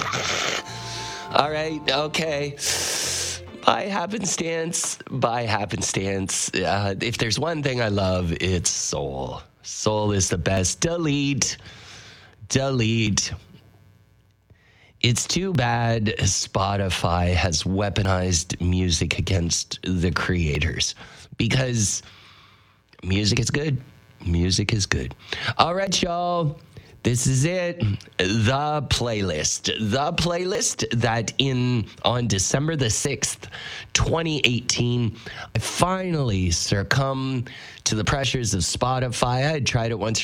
All right, okay. By happenstance. If there's one thing I love, it's soul. Soul is the best. Delete. It's too bad Spotify has weaponized music against the creators because music is good. Music is good. All right, y'all. This is it. The playlist. The playlist that on December the 6th, 2018, I finally succumbed to the pressures of Spotify. I had tried it once